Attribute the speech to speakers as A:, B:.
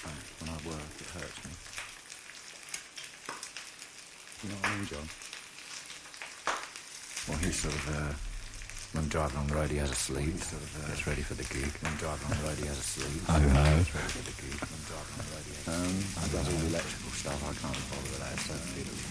A: back. When I work, it hurts me. You know what I mean, John? Well, he's sort of, when driving on the road, he has a sleep. He sort of gets ready for the gig. When driving on the road, he has a sleep.
B: I don't know.
A: Gets ready for the gig. When driving on the road, he has a sleep. He does all the electrical stuff. I can't bother with that. It's so fiddly.